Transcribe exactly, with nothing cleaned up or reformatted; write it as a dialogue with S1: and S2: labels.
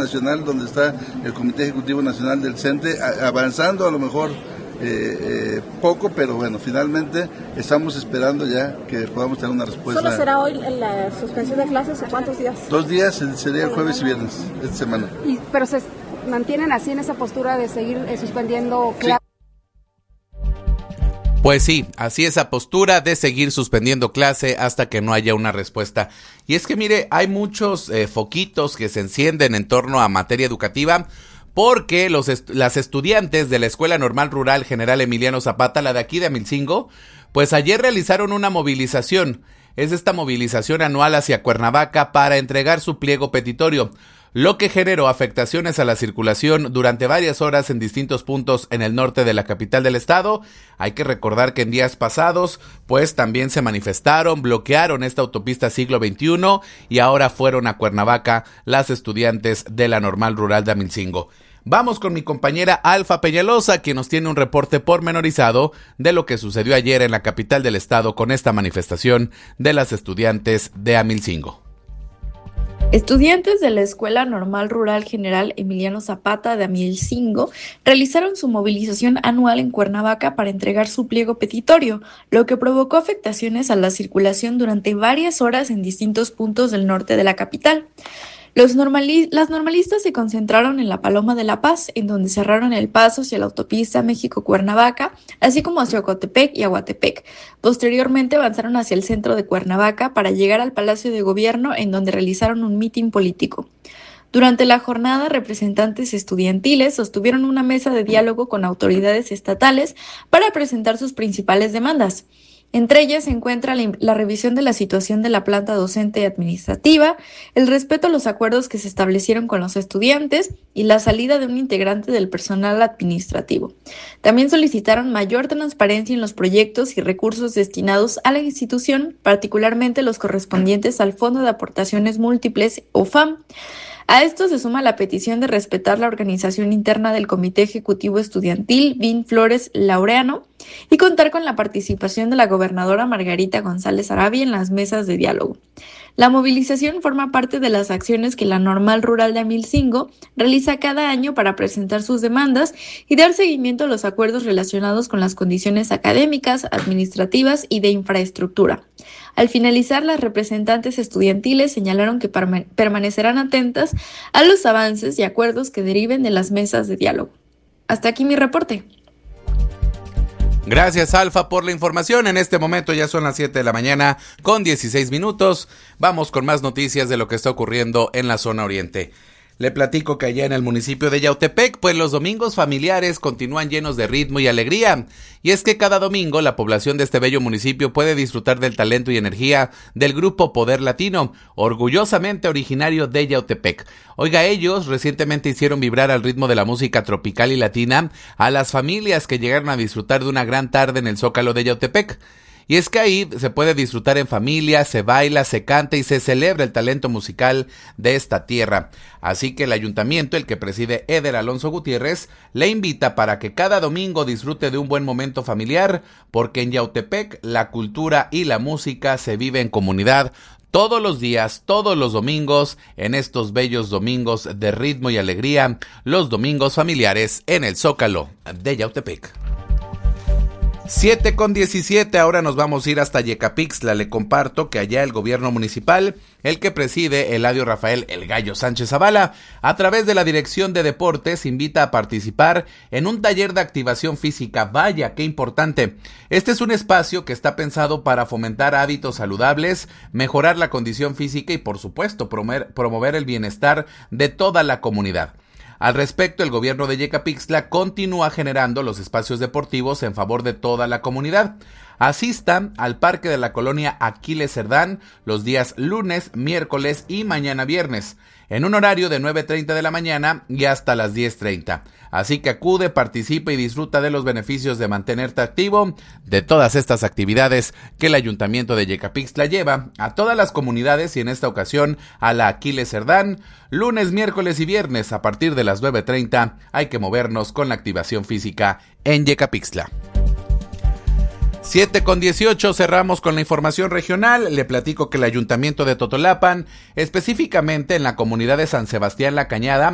S1: nacional donde está el Comité Ejecutivo Nacional del CENTE, a, avanzando a lo mejor eh, eh, poco, pero bueno, finalmente estamos esperando ya que podamos tener una respuesta.
S2: ¿Solo será hoy la suspensión de clases o cuántos días?
S1: Dos días, sería el jueves y viernes esta semana.
S2: Y, pero se mantienen así en esa postura de seguir eh, suspendiendo clases.
S1: Sí.
S3: Pues sí, así esa postura de seguir suspendiendo clase hasta que no haya una respuesta. Y es que mire, hay muchos eh, foquitos que se encienden en torno a materia educativa porque los est- las estudiantes de la Escuela Normal Rural General Emiliano Zapata, la de aquí de Amilcingo, pues ayer realizaron una movilización. Es esta movilización anual hacia Cuernavaca para entregar su pliego petitorio, lo que generó afectaciones a la circulación durante varias horas en distintos puntos en el norte de la capital del estado. Hay que recordar que en días pasados, pues también se manifestaron, bloquearon esta autopista siglo veintiuno y ahora fueron a Cuernavaca las estudiantes de la Normal Rural de Amilcingo. Vamos con mi compañera Alfa Peñalosa, quien nos tiene un reporte pormenorizado de lo que sucedió ayer en la capital del estado con esta manifestación de las estudiantes de Amilcingo.
S4: Estudiantes de la Escuela Normal Rural General Emiliano Zapata de Amilcingo realizaron su movilización anual en Cuernavaca para entregar su pliego petitorio, lo que provocó afectaciones a la circulación durante varias horas en distintos puntos del norte de la capital. Los normali- las normalistas se concentraron en la Paloma de la Paz, en donde cerraron el paso hacia la autopista México-Cuernavaca, así como hacia Ocotepec y Aguatepec. Posteriormente avanzaron hacia el centro de Cuernavaca para llegar al Palacio de Gobierno, en donde realizaron un mitin político. Durante la jornada, representantes estudiantiles sostuvieron una mesa de diálogo con autoridades estatales para presentar sus principales demandas. Entre ellas se encuentra la, la revisión de la situación de la planta docente y administrativa, el respeto a los acuerdos que se establecieron con los estudiantes y la salida de un integrante del personal administrativo. También solicitaron mayor transparencia en los proyectos y recursos destinados a la institución, particularmente los correspondientes al Fondo de Aportaciones Múltiples o F A M. A esto se suma la petición de respetar la organización interna del Comité Ejecutivo Estudiantil V I N Flores Laureano y contar con la participación de la gobernadora Margarita González Arabia en las mesas de diálogo. La movilización forma parte de las acciones que la Normal Rural de Amilcingo realiza cada año para presentar sus demandas y dar seguimiento a los acuerdos relacionados con las condiciones académicas, administrativas y de infraestructura. Al finalizar, las representantes estudiantiles señalaron que perma- permanecerán atentas a los avances y acuerdos que deriven de las mesas de diálogo. Hasta aquí mi reporte.
S3: Gracias, Alfa, por la información. En este momento ya son las siete de la mañana con dieciséis minutos. Vamos con más noticias de lo que está ocurriendo en la zona oriente. Le platico que allá en el municipio de Yautepec, pues los domingos familiares continúan llenos de ritmo y alegría. Y es que cada domingo la población de este bello municipio puede disfrutar del talento y energía del grupo Poder Latino, orgullosamente originario de Yautepec. Oiga, ellos recientemente hicieron vibrar al ritmo de la música tropical y latina a las familias que llegaron a disfrutar de una gran tarde en el Zócalo de Yautepec. Y es que ahí se puede disfrutar en familia, se baila, se canta y se celebra el talento musical de esta tierra. Así que el ayuntamiento, el que preside Eder Alonso Gutiérrez, le invita para que cada domingo disfrute de un buen momento familiar, porque en Yautepec la cultura y la música se vive en comunidad todos los días, todos los domingos, en estos bellos domingos de ritmo y alegría, los domingos familiares en el Zócalo de Yautepec. siete con diecisiete, ahora nos vamos a ir hasta Yecapixtla. Le comparto que allá el gobierno municipal, el que preside Eladio Rafael El Gallo Sánchez Zavala, a través de la Dirección de Deportes, invita a participar en un taller de activación física. Vaya, qué importante. Este es un espacio que está pensado para fomentar hábitos saludables, mejorar la condición física y, por supuesto, promover, promover el bienestar de toda la comunidad. Al respecto, el gobierno de Yecapixtla continúa generando los espacios deportivos en favor de toda la comunidad. Asistan al Parque de la Colonia Aquiles Cerdán los días lunes, miércoles y mañana viernes, en un horario de nueve treinta de la mañana y hasta las diez treinta. Así que acude, participa y disfruta de los beneficios de mantenerte activo de todas estas actividades que el Ayuntamiento de Yecapixtla lleva a todas las comunidades y en esta ocasión a la Aquiles Cerdán. Lunes, miércoles y viernes a partir de las nueve treinta hay que movernos con la activación física en Yecapixtla. siete con dieciocho, cerramos con la información regional. Le platico que el Ayuntamiento de Totolapan, específicamente en la comunidad de San Sebastián La Cañada,